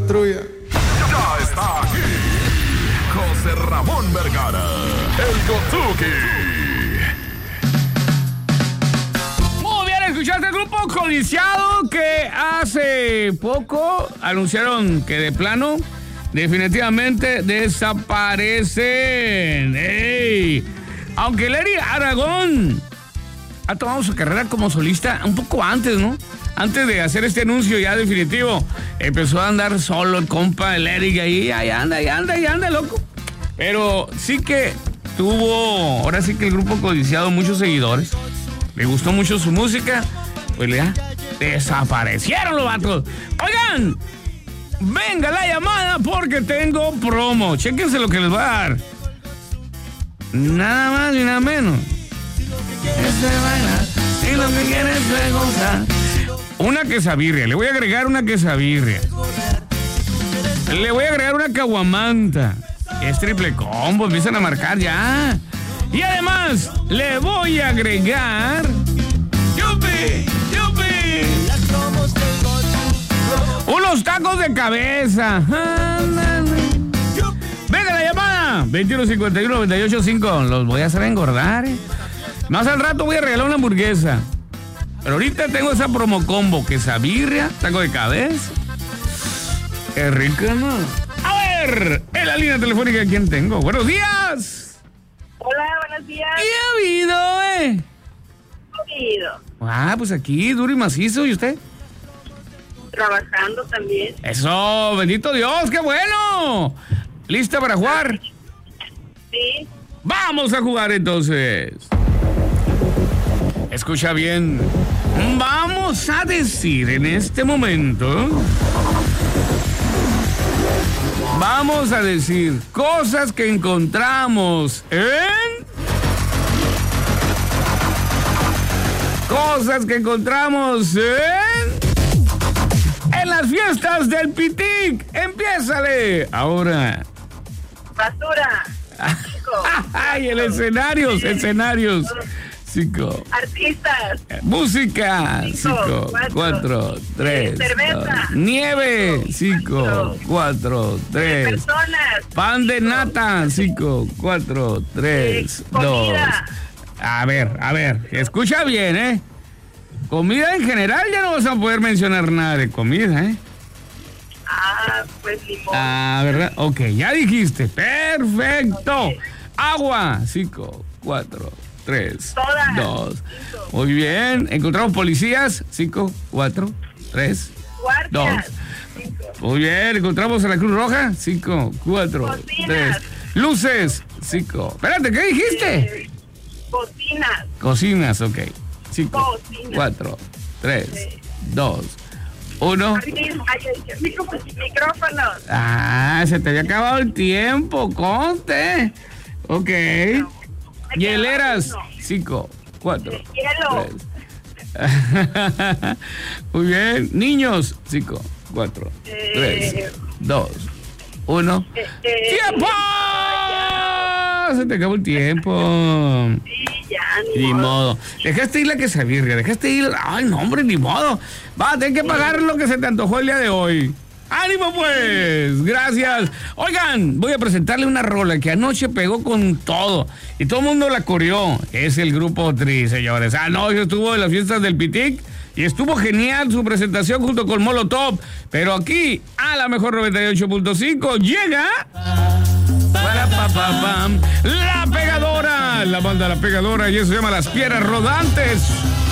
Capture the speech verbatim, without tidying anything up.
patrulla. Ya está aquí José Ramón Vergara, el Gotuki. Muy bien, escuchaste el grupo Codiciado que hace poco anunciaron que de plano definitivamente desaparecen. ¡Ey! Aunque Lery Aragón ha tomado su carrera como solista un poco antes, ¿no? Antes de hacer este anuncio ya definitivo, empezó a andar solo el compa, el Eric, ahí, ahí anda, ahí anda, ahí anda, loco. Pero sí que tuvo, ahora sí que el grupo Codiciado, muchos seguidores. Le gustó mucho su música, pues ya desaparecieron los vatos. Oigan, venga la llamada porque tengo promo. Chéquense lo que les va a dar. Nada más y nada menos. Este bailar, y lo que quieres es gozar. Una quesabirria, le voy a agregar una quesabirria. Le voy a agregar una caguamanta. Es triple combo, empiezan a marcar ya. Y además, le voy a agregar... ¡Yupi! ¡Yupi! Unos tacos de cabeza. Venga la llamada. veintiuno cincuenta y uno noventa y ocho cinco. Los voy a hacer engordar, eh. Más al rato voy a regalar una hamburguesa. Pero ahorita tengo esa promo combo, quesabirria, taco de cabeza. Qué rica, ¿no? A ver, en la línea telefónica, ¿quién tengo? Buenos días. Hola, buenos días. ¿Qué ha habido, eh? ¿Qué ha habido? Ah, pues aquí, duro y macizo. ¿Y usted? Trabajando también. Eso, bendito Dios, qué bueno. ¿Lista para jugar? Sí. Vamos a jugar entonces. Escucha bien. Vamos a decir en este momento. Vamos a decir cosas que encontramos en. Cosas que encontramos en. En las fiestas del Pitic. Empiézale. Ahora. Basura. Ay, el escenarios, escenarios. Cinco. Artistas. Música. Cinco, Cinco, cuatro, cuatro, tres. cerveza. Dos. Nieve. Cinco, Cinco, cuatro, tres. Personas. Pan de nata. Cinco, cuatro, tres, Eh, dos. comida. A ver, a ver. Escucha bien, ¿eh? Comida en general ya no vas a poder mencionar nada de comida, ¿eh? Ah, pues limón. Ah, ¿verdad? Ok, ya dijiste. Perfecto. Ok. Agua. Cinco, cuatro, tres, Todas. dos. Cinco. Muy bien. Encontramos policías. Cinco, cuatro, tres, dos. Guardias. Cinco. Muy bien. Encontramos a la Cruz Roja. Cinco, cuatro, Cocinas. tres. Luces. Cinco. Espérate, ¿qué dijiste? Eh, Cocinas. Cocinas, ok. Cinco, Cocinas. cuatro, tres, Sí. dos, uno. Jardín. Ay, ay, ay, micro- Micrófonos. Ah, se te había acabado el tiempo, conste. Ok. Hieleras. uno. Cinco, cuatro, Hielo. tres. Muy bien. Niños. Cinco, cuatro, Eh, tres, dos, uno. Eh, eh, ¡Tiempo! Se te acabó el tiempo. Sí, ya, ni, Ni modo. modo. Dejaste ir la quesabirria, dejaste ir. Ay, no, hombre, ni modo. Va a tener que pagar lo que se te antojó el día de hoy. ¡Ánimo, pues! Gracias. Oigan, voy a presentarle una rola que anoche pegó con todo. Y todo el mundo la coreó. Es el grupo Tri, señores. Anoche estuvo en las fiestas del Pitic. Y estuvo genial su presentación junto con Molotov. Pero aquí, a la mejor noventa y ocho punto cinco, llega. Para, pa, pa, pam, La Pegadora. La banda La Pegadora. Y eso se llama Las Piedras Rodantes.